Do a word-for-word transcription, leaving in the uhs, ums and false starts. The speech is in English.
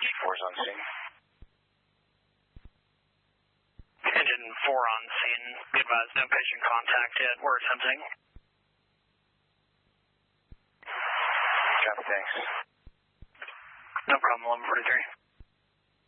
G four's on scene. Engine four on scene. Be advised, no patient contact yet. We're attempting. Copy, thanks. No problem, eleven forty-three.